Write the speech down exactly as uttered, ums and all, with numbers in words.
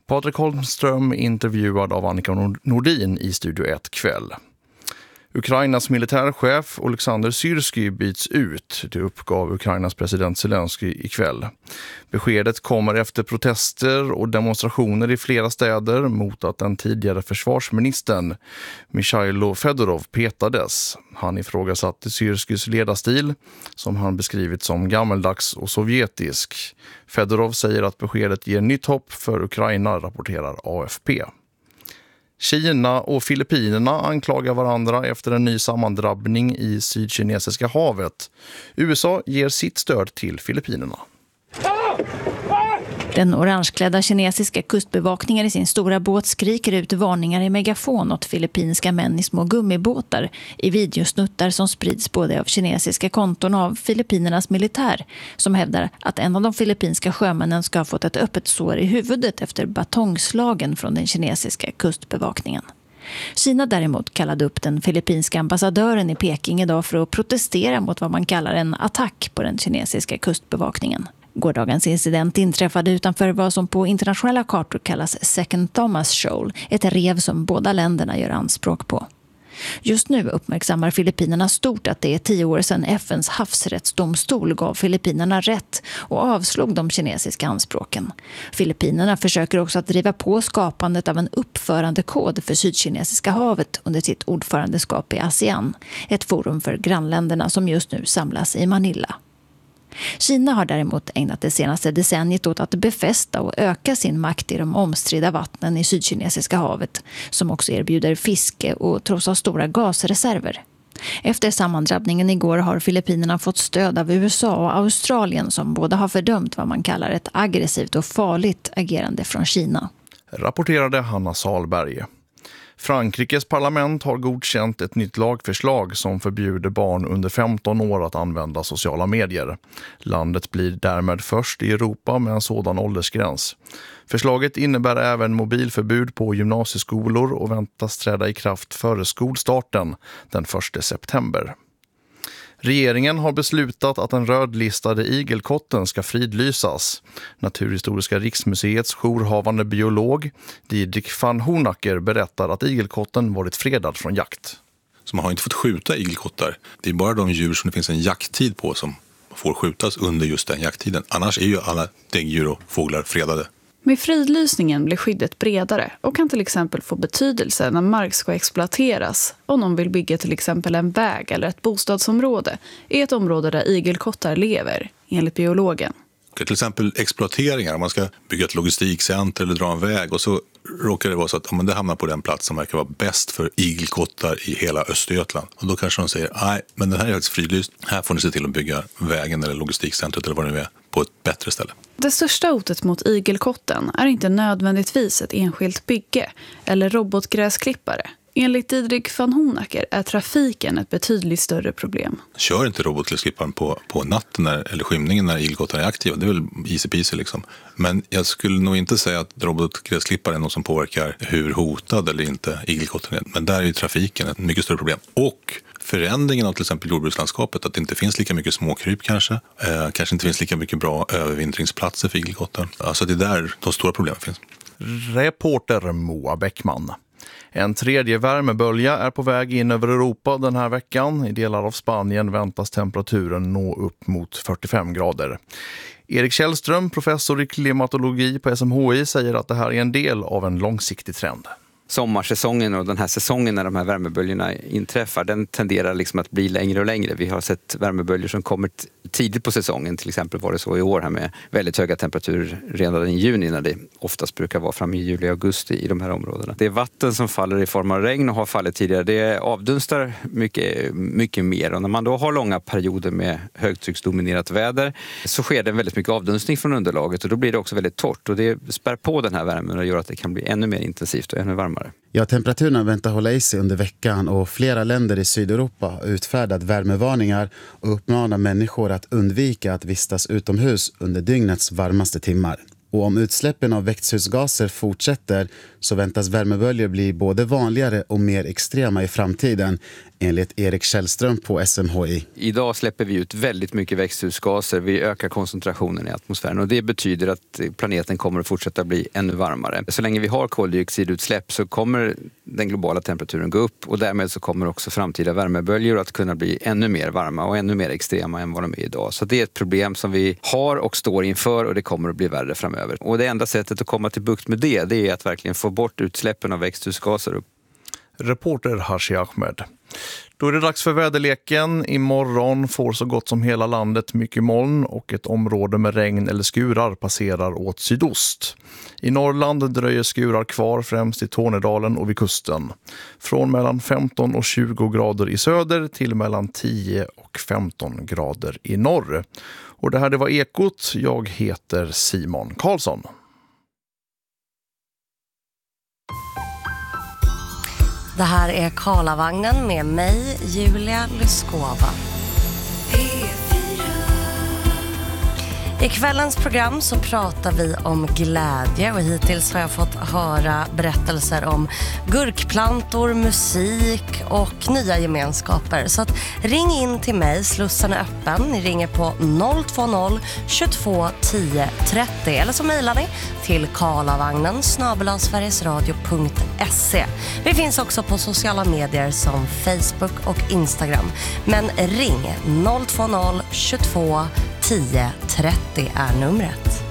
Patrik Holmström intervjuad av Annika Nordin i Studio ett kväll. Ukrainas militärchef Oleksandr Syrskij byts ut, det uppgav Ukrainas president Zelensky ikväll. Beskedet kommer efter protester och demonstrationer i flera städer mot att den tidigare försvarsministern Mikhailo Fedorov petades. Han ifrågasatte Syrskijs ledarstil som han beskrivit som gammeldags och sovjetisk. Fedorov säger att beskedet ger nytt hopp för Ukraina, rapporterar A F P. Kina och Filippinerna anklagar varandra efter en ny sammandrabbning i Sydkinesiska havet. U S A ger sitt stöd till Filippinerna. Den orangeklädda kinesiska kustbevakningen i sin stora båt skriker ut varningar i megafon åt filippinska män i små gummibåtar i videosnuttar som sprids både av kinesiska konton och av Filippinernas militär, som hävdar att en av de filippinska sjömännen ska ha fått ett öppet sår i huvudet efter batongslagen från den kinesiska kustbevakningen. Kina däremot kallade upp den filippinska ambassadören i Peking idag för att protestera mot vad man kallar en attack på den kinesiska kustbevakningen. Gårdagens incident inträffade utanför vad som på internationella kartor kallas Second Thomas Shoal, ett rev som båda länderna gör anspråk på. Just nu uppmärksammar Filippinerna stort att det är tio år sedan F N:s havsrättsdomstol gav Filippinerna rätt och avslog de kinesiska anspråken. Filippinerna försöker också att driva på skapandet av en uppförandekod för Sydkinesiska havet under sitt ordförandeskap i ASEAN, ett forum för grannländerna som just nu samlas i Manila. Kina har däremot ägnat det senaste decenniet åt att befästa och öka sin makt i de omstridda vattnen i Sydkinesiska havet, som också erbjuder fiske och tros ha stora gasreserver. Efter sammandrabbningen igår har Filippinerna fått stöd av U S A och Australien, som båda har fördömt vad man kallar ett aggressivt och farligt agerande från Kina. Rapporterade Hanna Salberg. Frankrikes parlament har godkänt ett nytt lagförslag som förbjuder barn under femton år att använda sociala medier. Landet blir därmed först i Europa med en sådan åldersgräns. Förslaget innebär även mobilförbud på gymnasieskolor och väntas träda i kraft före skolstarten den första september. Regeringen har beslutat att den rödlistade igelkotten ska fridlysas. Naturhistoriska riksmuseets jourhavande biolog Didrik van Honacker berättar att igelkotten varit fredad från jakt. Så man har inte fått skjuta igelkottar. Det är bara de djur som det finns en jakttid på som får skjutas under just den jakttiden. Annars är ju alla däggdjur och fåglar fredade. Med fridlysningen blir skyddet bredare och kan till exempel få betydelse när mark ska exploateras. Om någon vill bygga till exempel en väg eller ett bostadsområde i ett område där igelkottar lever, enligt biologen. Till exempel exploateringar, om man ska bygga ett logistikcenter eller dra en väg och så råkar det vara så att ja, men det hamnar på den plats som verkar vara bäst för igelkottar i hela Östergötland. Och då kanske de säger, nej men den här är faktiskt fridlyst, här får ni se till att bygga vägen eller logistikcentret eller vad det nu är på ett bättre ställe. Det största hotet mot igelkotten är inte nödvändigtvis ett enskilt bygge eller robotgräsklippare. Enligt Didrik van Honacker är trafiken ett betydligt större problem. Kör inte robotgräsklipparen på, på natten när, eller skymningen när igelkottarna är aktiva. Det är väl easy peasy liksom. Men jag skulle nog inte säga att robotgräsklipparen är något som påverkar hur hotad eller inte igelkotten är. Men där är ju trafiken ett mycket större problem. Och förändringen av till exempel jordbrukslandskapet, att det inte finns lika mycket småkryp kanske. Eh, kanske inte finns lika mycket bra övervintringsplatser för igelkotten. Alltså det är där de stora problemen finns. Reporter Moa Bäckman. En tredje värmebölja är på väg in över Europa den här veckan. I delar av Spanien väntas temperaturen nå upp mot fyrtiofem grader. Erik Källström, professor i klimatologi på S M H I, säger att det här är en del av en långsiktig trend. Sommarsäsongen och den här säsongen när de här värmeböljorna inträffar, den tenderar liksom att bli längre och längre. Vi har sett värmeböljor som kommer t- tidigt på säsongen. Till exempel var det så i år här med väldigt höga temperaturer redan i juni, när det oftast brukar vara fram i juli och augusti i de här områdena. Det är vatten som faller i form av regn och har fallit tidigare. Det avdunstar mycket, mycket mer, och när man då har långa perioder med högtrycksdominerat väder så sker det väldigt mycket avdunstning från underlaget, och då blir det också väldigt torrt, och det spär på den här värmen och gör att det kan bli ännu mer intensivt och ännu varmare. Ja, temperaturen väntar hålla i sig under veckan, och flera länder i Sydeuropa har utfärdat värmevarningar och uppmanar människor att undvika att vistas utomhus under dygnets varmaste timmar. Och om utsläppen av växthusgaser fortsätter så väntas värmeböljor bli både vanligare och mer extrema i framtiden, enligt Erik Källström på S M H I. Idag släpper vi ut väldigt mycket växthusgaser. Vi ökar koncentrationen i atmosfären och det betyder att planeten kommer att fortsätta bli ännu varmare. Så länge vi har koldioxidutsläpp så kommer den globala temperaturen gå upp och därmed så kommer också framtida värmeböljor att kunna bli ännu mer varma och ännu mer extrema än vad de är idag. Så det är ett problem som vi har och står inför och det kommer att bli värre framöver. Och det enda sättet att komma till bukt med det, det är att verkligen få bort utsläppen av växthusgaser. Reporter Hashi Ahmed. Då är det dags för väderleken. Imorgon får så gott som hela landet mycket moln och ett område med regn eller skurar passerar åt sydost. I Norrland dröjer skurar kvar främst i Tornedalen och vid kusten. Från mellan femton och tjugo grader i söder till mellan tio och femton grader i norr. Och det här det var Ekot. Jag heter Simon Karlsson. Det här är Karlavagnen med mig, Julia Lyskova. I kvällens program så pratar vi om glädje och hittills har jag fått höra berättelser om gurkplantor, musik och nya gemenskaper. Så att ring in till mig, slussen är öppen. Ni ringer på noll två noll tjugotvå tio trettio eller så mejlar ni till karlavagnen snabel-a sverigesradio punkt se. Vi finns också på sociala medier som Facebook och Instagram. Men ring noll två noll tjugotvå tio trettio är numret.